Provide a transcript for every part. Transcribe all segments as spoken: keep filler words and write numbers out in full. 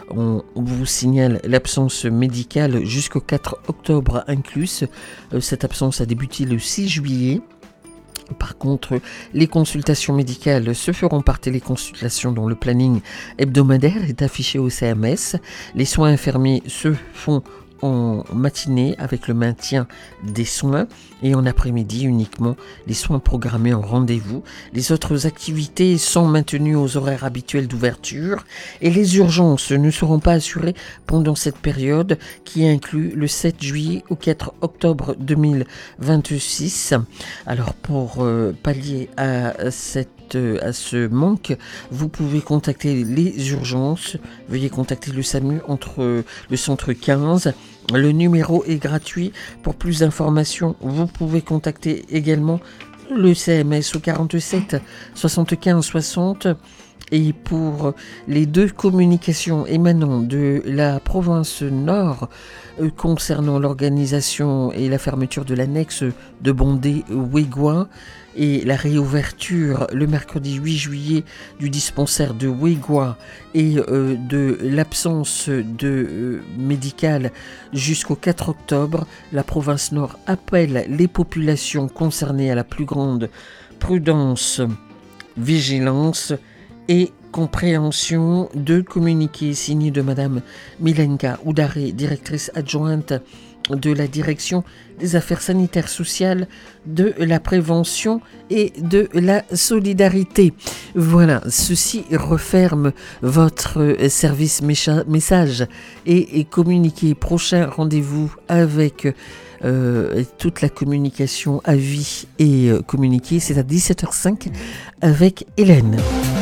On vous signale l'absence médicale jusqu'au quatre octobre incluse. Euh, cette absence a débuté le six juillet. Par contre, les consultations médicales se feront par téléconsultation dont le planning hebdomadaire est affiché au C M S. Les soins infirmiers se font en matinée avec le maintien des soins et en après-midi uniquement les soins programmés en rendez-vous. Les autres activités sont maintenues aux horaires habituels d'ouverture et les urgences ne seront pas assurées pendant cette période qui inclut le sept juillet au quatre octobre deux mille vingt-six. Alors pour euh, pallier à cette à ce manque, vous pouvez contacter les urgences. Veuillez contacter le S A M U entre le centre quinze. Le numéro est gratuit. Pour plus d'informations, vous pouvez contacter également le C M S au quarante-sept soixante-quinze soixante. Et pour les deux communications émanant de la province Nord euh, concernant l'organisation et la fermeture de l'annexe de Bondé-Ouégoua et la réouverture le mercredi huit juillet du dispensaire de Ouégoua et euh, de l'absence de euh, médicale jusqu'au quatre octobre, la province Nord appelle les populations concernées à la plus grande prudence, vigilance et compréhension de communiqué signé de Madame Milenka Oudaré, directrice adjointe de la direction des affaires sanitaires sociales, de la prévention et de la solidarité. Voilà, ceci referme votre service mécha- message et, et communiqué. Prochain rendez-vous avec euh, toute la communication à vie et euh, communiqué, c'est à dix-sept heures cinq avec Hélène.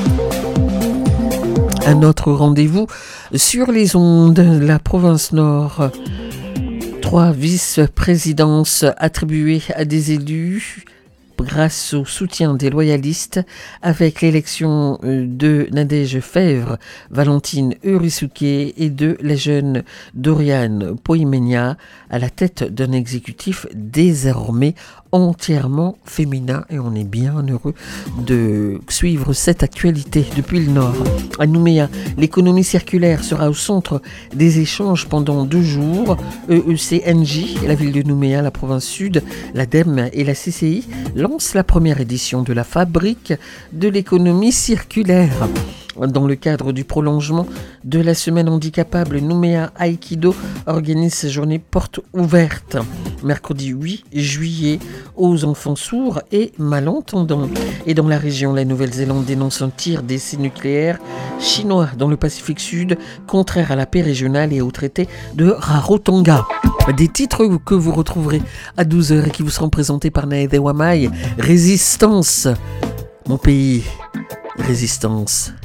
Un autre rendez-vous sur les ondes, la province Nord. Trois vice-présidences attribuées à des élus grâce au soutien des loyalistes avec l'élection de Nadège Fèvre, Valentine Urisuke et de la jeune Doriane Poimenia à la tête d'un exécutif désormais entièrement féminin et on est bien heureux de suivre cette actualité depuis le Nord. À Nouméa, l'économie circulaire sera au centre des échanges pendant deux jours. E E C N J, la ville de Nouméa, la province sud, l'ADEME et la C C I lancent la première édition de la fabrique de l'économie circulaire. Dans le cadre du prolongement de la semaine handicapable, Nouméa Aïkido organise sa journée porte ouverte mercredi huit juillet aux enfants sourds et malentendants. Et dans la région, la Nouvelle-Zélande dénonce un tir d'essai nucléaire chinois dans le Pacifique Sud, contraire à la paix régionale et au traité de Rarotonga. Des titres que vous retrouverez à douze heures et qui vous seront présentés par Naïde Wamai. Résistance, mon pays, résistance.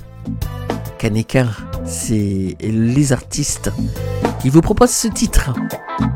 Kaneka, c'est les artistes qui vous proposent ce titre.